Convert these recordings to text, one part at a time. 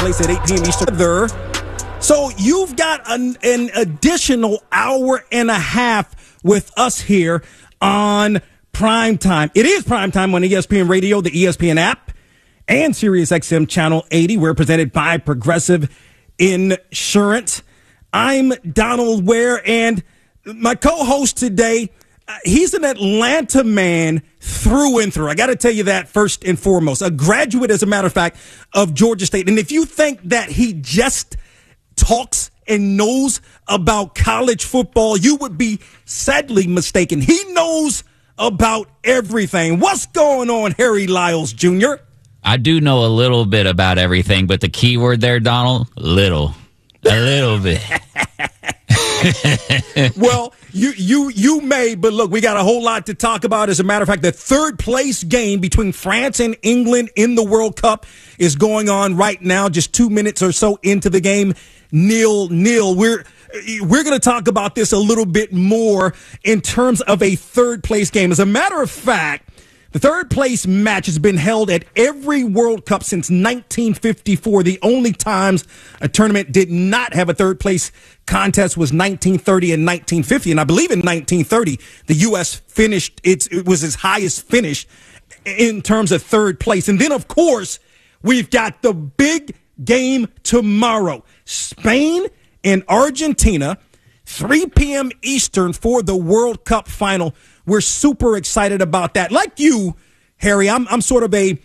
place at 8 p.m. Eastern. So you've got an additional hour and a half with us here on Primetime. It is Primetime on ESPN Radio, the ESPN app, and Sirius XM Channel 80. We're presented by Progressive Insurance. I'm Donald Ware, and my co-host today, he's an Atlanta man through and through. I got to tell you that first and foremost. A graduate, as a matter of fact, of Georgia State. And if you think that he just talks and knows about college football, you would be sadly mistaken. He knows about everything. What's going on, Harry Lyles Jr.? I do know a little bit about everything, but the key word there, Donald, little. A little bit. Well, you may, but look, we got a whole lot to talk about. As a matter of fact, the third place game between France and England in the World Cup is going on right now, just 2 minutes or so into the game. 0-0. We're going to talk about this a little bit more in terms of a third place game. As a matter of fact, the third place match has been held at every World Cup since 1954. The only times a tournament did not have a third place contest was 1930 and 1950. And I believe in 1930, the U.S. finished, it was its highest finish in terms of third place. And then, of course, we've got the big game tomorrow. Spain and Argentina, 3 p.m. Eastern for the World Cup final. We're super excited about that. Like you, Harry, I'm sort of a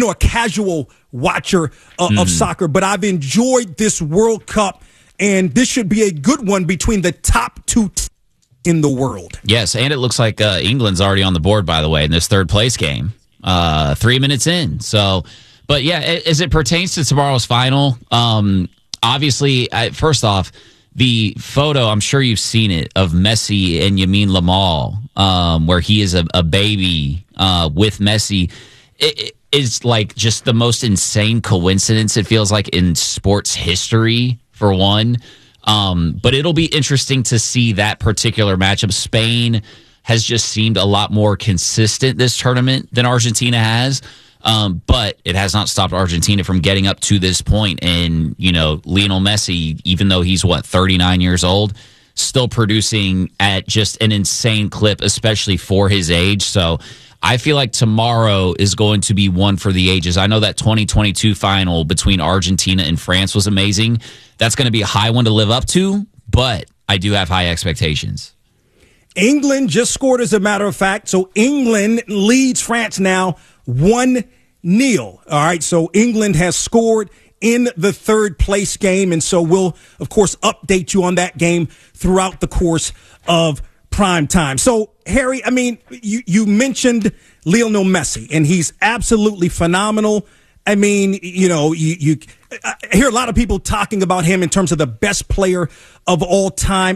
casual watcher of soccer, but I've enjoyed this World Cup, and this should be a good one between the top two in the world. Yes, and it looks like England's already on the board, by the way, in this third place game, 3 minutes in. So, but yeah, as it pertains to tomorrow's final, obviously, first off, the photo, I'm sure you've seen it, of Messi and Lamine Yamal, where he is a baby with Messi. It is like just the most insane coincidence, it feels like, in sports history, for one. But it'll be interesting to see that particular matchup. Spain has just seemed a lot more consistent this tournament than Argentina has. But it has not stopped Argentina from getting up to this point. And, Lionel Messi, even though he's, 39 years old, still producing at just an insane clip, especially for his age. So I feel like tomorrow is going to be one for the ages. I know that 2022 final between Argentina and France was amazing. That's going to be a high one to live up to, but I do have high expectations. England just scored, as a matter of fact. So England leads France now 1-0. All right, so England has scored in the third place game, and so we'll, of course, update you on that game throughout the course of prime time. So, Harry, I mean, you mentioned Lionel Messi, and he's absolutely phenomenal. I mean, I hear a lot of people talking about him in terms of the best player of all time.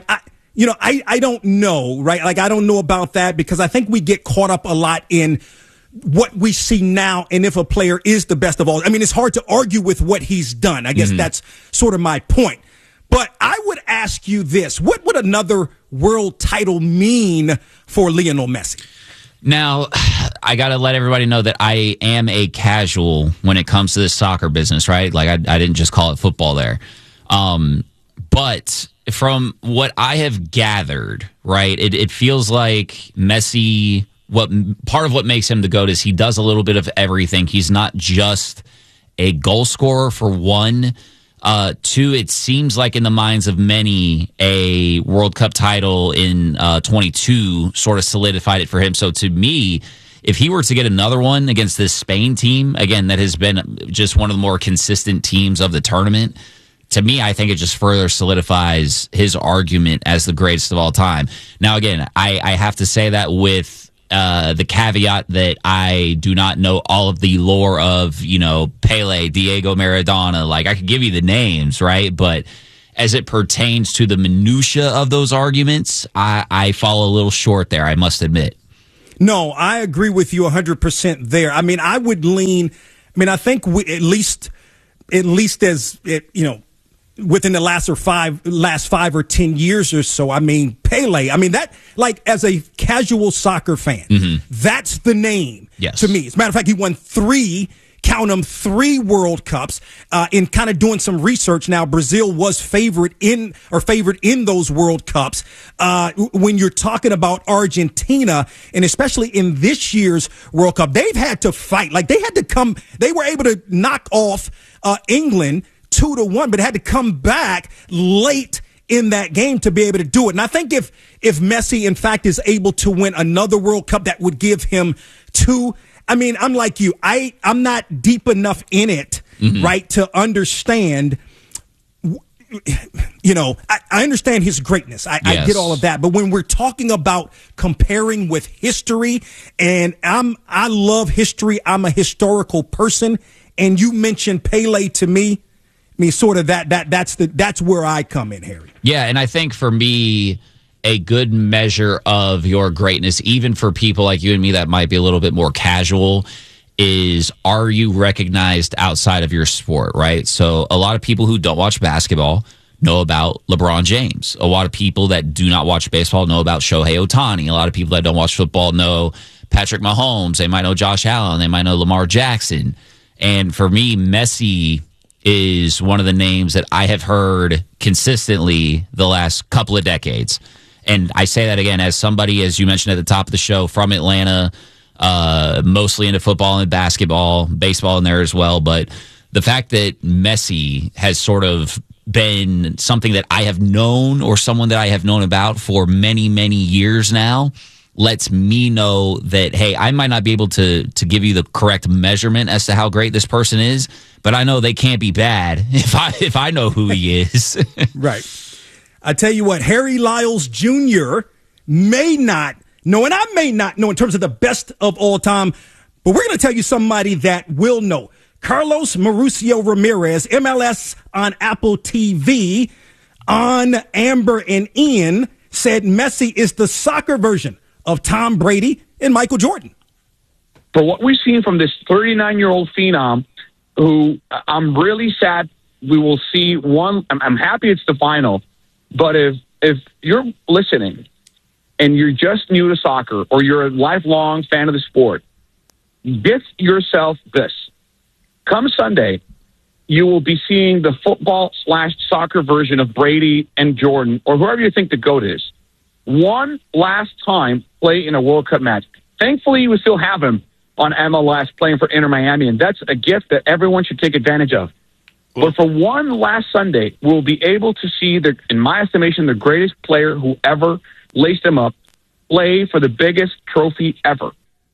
I don't know, right? Like, I don't know about that, because I think we get caught up a lot in what we see now and if a player is the best of all. I mean, it's hard to argue with what he's done. I guess that's sort of my point. But I would ask you this. What would another world title mean for Lionel Messi? Now, I got to let everybody know that I am a casual when it comes to this soccer business, right? Like, I didn't just call it football there. But from what I have gathered, right, it feels like Messi, part of what makes him the GOAT is he does a little bit of everything. He's not just a goal scorer, for one. Two, it seems like in the minds of many, a World Cup title in 22 sort of solidified it for him. So to me, if he were to get another one against this Spain team, again, that has been just one of the more consistent teams of the tournament, to me, I think it just further solidifies his argument as the greatest of all time. Now, again, I have to say that with the caveat that I do not know all of the lore of, Pele, Diego Maradona. Like, I could give you the names, right? But as it pertains to the minutia of those arguments, I fall a little short there, I must admit. No, I agree with you 100% there. I mean, I would lean, I think at least as it, within the last 5 or 10 years or so. I mean, Pele. I mean, that, like, as a casual soccer fan, that's the name to me. As a matter of fact, he won 3 count them, 3 World Cups. In kind of doing some research now, Brazil was favored in those World Cups. When you're talking about Argentina, and especially in this year's World Cup, they've had to fight. Like they were able to knock off England 2-1, but had to come back late in that game to be able to do it. And I think if Messi, in fact, is able to win another World Cup, that would give him 2. I mean, I'm like you. I'm not deep enough in it, right, to understand. You know, I understand his greatness. I get all of that. But when we're talking about comparing with history, and I love history. I'm a historical person. And you mentioned Pele to me. I mean, sort of that's where I come in, Harry. Yeah, and I think for me, a good measure of your greatness, even for people like you and me that might be a little bit more casual, is are you recognized outside of your sport, right? So a lot of people who don't watch basketball know about LeBron James. A lot of people that do not watch baseball know about Shohei Ohtani. A lot of people that don't watch football know Patrick Mahomes. They might know Josh Allen. They might know Lamar Jackson. And for me, Messi is one of the names that I have heard consistently the last couple of decades. And I say that again as somebody, as you mentioned at the top of the show, from Atlanta, mostly into football and basketball, baseball in there as well. But the fact that Messi has sort of been something that I have known, or someone that I have known about for many, many years now, lets me know that, hey, I might not be able to give you the correct measurement as to how great this person is, but I know they can't be bad if I know who he is. Right. I tell you what, Harry Lyles Jr. may not know, and I may not know in terms of the best of all time, but we're going to tell you somebody that will know. Carlos Mauricio Ramirez, MLS on Apple TV, on Amber and Ian, said Messi is the soccer version of Tom Brady and Michael Jordan. For what we've seen from this 39-year-old phenom, who I'm really sad we will see one. I'm happy it's the final, but if you're listening and you're just new to soccer or you're a lifelong fan of the sport, get yourself this. Come Sunday, you will be seeing the football/soccer version of Brady and Jordan, or whoever you think the GOAT is, one last time play in a World Cup match. Thankfully, we still have him on MLS playing for Inter Miami, and that's a gift that everyone should take advantage of. Cool. But for one last Sunday, we'll be able to see, in my estimation, the greatest player who ever laced him up play for the biggest trophy ever.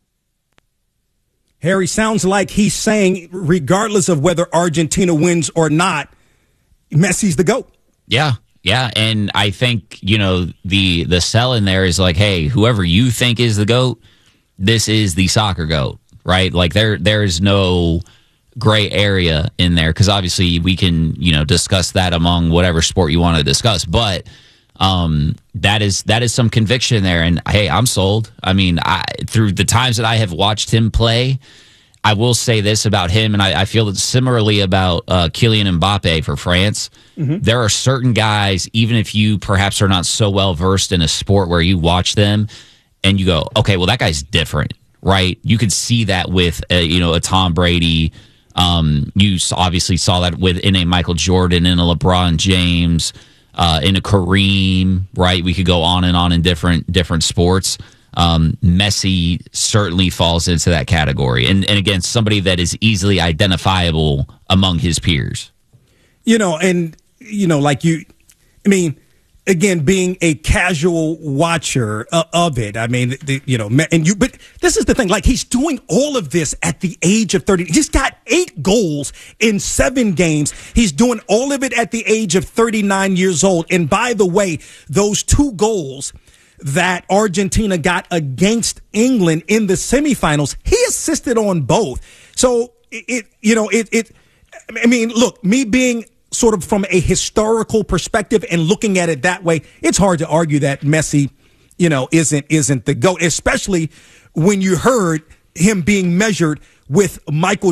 Harry, sounds like he's saying, regardless of whether Argentina wins or not, Messi's the GOAT. Yeah. Yeah, and I think, the sell in there is like, hey, whoever you think is the GOAT, this is the soccer GOAT, right? Like there is no gray area in there, because obviously we can, discuss that among whatever sport you want to discuss, but that is some conviction there, and hey, I'm sold. I mean, through the times that I have watched him play, I will say this about him, and I feel similarly about Kylian Mbappe for France. Mm-hmm. There are certain guys, even if you perhaps are not so well versed in a sport, where you watch them and you go, okay, well, that guy's different, right? You could see that with a Tom Brady. You obviously saw that in a Michael Jordan, in a LeBron James, in a Kareem, right? We could go on and on in different sports. Messi certainly falls into that category. And again, somebody that is easily identifiable among his peers. Again, being a casual watcher of it, I mean, but this is the thing, like, he's doing all of this at the age of 30. He's got 8 goals in 7 games. He's doing all of it at the age of 39 years old. And by the way, those 2 goals that Argentina got against England in the semifinals, he assisted on both. So look, me being sort of from a historical perspective and looking at it that way, it's hard to argue that Messi, isn't the GOAT, especially when you heard him being measured with Michael